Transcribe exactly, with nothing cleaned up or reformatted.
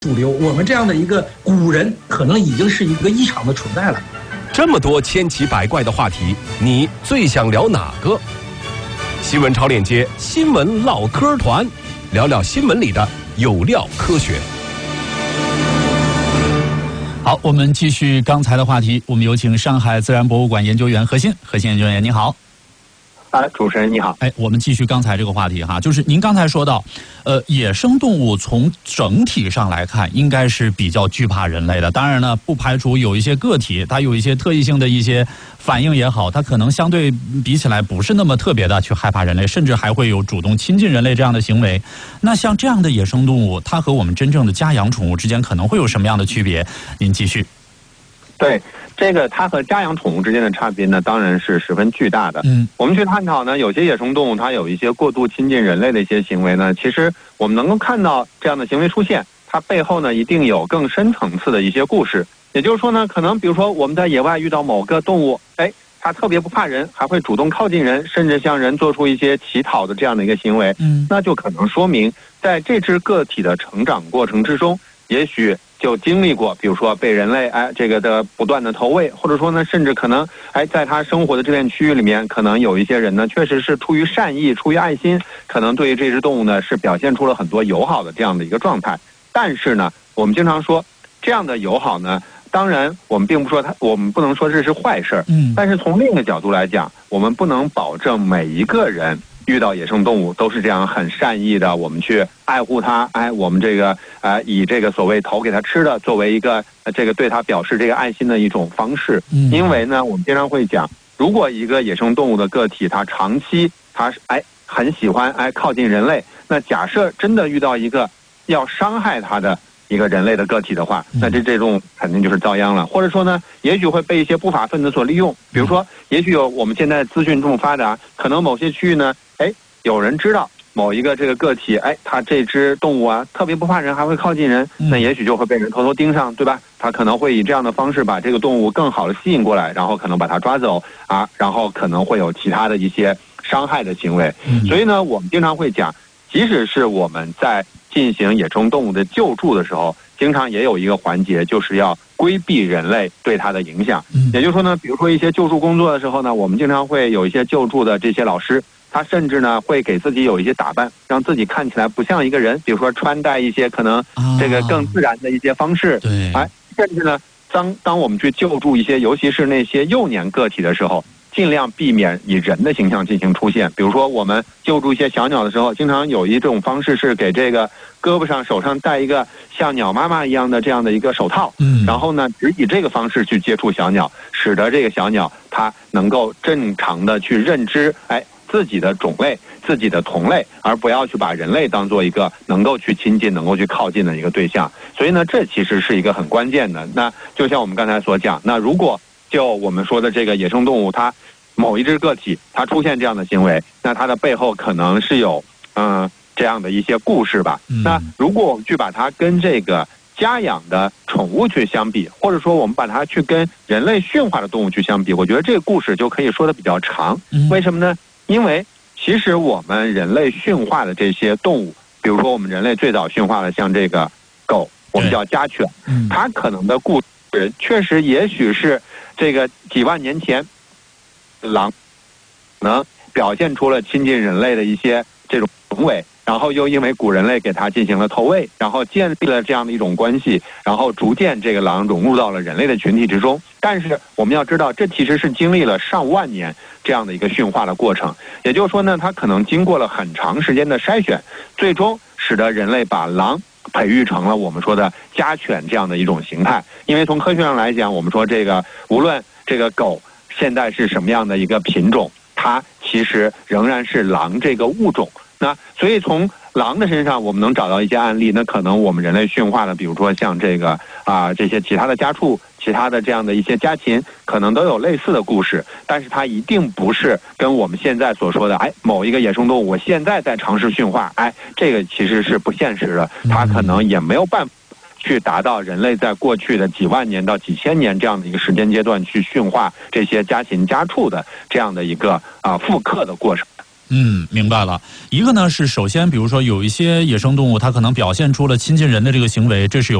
主流，我们这样的一个古人可能已经是一个异常的存在了。 这么多千奇百怪的话题，你最想聊哪个？新闻超链接新闻唠嗑团，聊聊新闻里的有料科学。 好，我们继续刚才的话题，我们有请上海自然博物馆研究员何鑫，何鑫研究员，你好。 哎，主持人你好。 哎，我们继续刚才这个话题哈，就是您刚才说到，呃，野生动物从整体上来看，应该是比较惧怕人类的。当然呢，不排除有一些个体，它有一些特异性的一些反应也好，它可能相对比起来不是那么特别的去害怕人类，甚至还会有主动亲近人类这样的行为。那像这样的野生动物，它和我们真正的家养宠物之间可能会有什么样的区别？您继续。 对，这个它和家养宠物之间的差别呢，当然是十分巨大的。 嗯， 我们去探讨呢，有些野生动物它有一些过度亲近人类的一些行为呢，其实我们能够看到这样的行为出现，它背后呢一定有更深层次的一些故事。也就是说呢，可能比如说我们在野外遇到某个动物，哎，它特别不怕人，还会主动靠近人，甚至向人做出一些乞讨的这样的一个行为。 嗯， 那就可能说明在这只个体的成长过程之中，也许就经历过，比如说被人类哎这个的不断的投喂，或者说呢，甚至可能哎在他生活的这片区域里面，可能有一些人呢，确实是出于善意、出于爱心，可能对于这只动物呢是表现出了很多友好的这样的一个状态。但是呢，我们经常说这样的友好呢，当然我们并不说它，我们不能说这是坏事， 嗯， 但是从另一个角度来讲，我们不能保证每一个人遇到野生动物都是这样很善意的，我们去爱护它，哎，我们这个呃以这个所谓投给它吃的作为一个、呃、这个对它表示这个爱心的一种方式。 嗯， 因为呢，我们经常会讲，如果一个野生动物的个体它长期它哎很喜欢哎靠近人类，那假设真的遇到一个要伤害它的一个人类的个体的话，那这这种肯定就是遭殃了。或者说呢，也许会被一些不法分子所利用。比如说，也许有我们现在资讯这么发达，可能某些区域呢，哎，有人知道某一个这个个体，哎，它这只动物啊特别不怕人，还会靠近人，那也许就会被人偷偷盯上，对吧？他可能会以这样的方式把这个动物更好的吸引过来，然后可能把它抓走啊，然后可能会有其他的一些伤害的行为。所以呢，我们经常会讲，即使是我们在进行野生动物的救助的时候，经常也有一个环节，就是要规避人类对它的影响。也就是说呢，比如说一些救助工作的时候呢，我们经常会有一些救助的这些老师，他甚至呢会给自己有一些打扮，让自己看起来不像一个人，比如说穿戴一些可能这个更自然的一些方式。 对， 哎，甚至呢，当当我们去救助一些，尤其是那些幼年个体的时候，尽量避免以人的形象进行出现。比如说我们救助一些小鸟的时候，经常有一种方式是给这个胳膊上手上戴一个像鸟妈妈一样的这样的一个手套， 嗯， 然后呢只以这个方式去接触小鸟，使得这个小鸟它能够正常的去认知哎自己的种类、自己的同类，而不要去把人类当做一个能够去亲近、能够去靠近的一个对象。所以呢，这其实是一个很关键的。那就像我们刚才所讲，那如果就我们说的这个野生动物，它某一只个体它出现这样的行为，那它的背后可能是有嗯、呃、这样的一些故事吧。 嗯、 那如果我们去把它跟这个家养的宠物去相比，或者说我们把它去跟人类驯化的动物去相比，我觉得这个故事就可以说的比较长。 嗯、 为什么呢？因为其实我们人类驯化的这些动物，比如说我们人类最早驯化的像这个狗，我们叫家犬，它可能的故事确实也许是这个几万年前狼可能表现出了亲近人类的一些这种行为，然后又因为古人类给它进行了投喂，然后建立了这样的一种关系，然后逐渐这个狼融入到了人类的群体之中。但是我们要知道，这其实是经历了上万年这样的一个驯化的过程，也就是说呢，它可能经过了很长时间的筛选，最终使得人类把狼培育成了我们说的家犬这样的一种形态。因为从科学上来讲，我们说这个无论这个狗现在是什么样的一个品种，它其实仍然是狼这个物种。那所以从狼的身上我们能找到一些案例，那可能我们人类驯化的，比如说像这个啊、呃、这些其他的家畜，其他的这样的一些家禽，可能都有类似的故事，但是它一定不是跟我们现在所说的哎某一个野生动物我现在在尝试驯化，哎这个其实是不现实的，它可能也没有办法去达到人类在过去的几万年到几千年这样的一个时间阶段去驯化这些家禽家畜的这样的一个啊、呃、复刻的过程。 嗯，明白了。一个呢是首先，比如说有一些野生动物，它可能表现出了亲近人的这个行为，这是有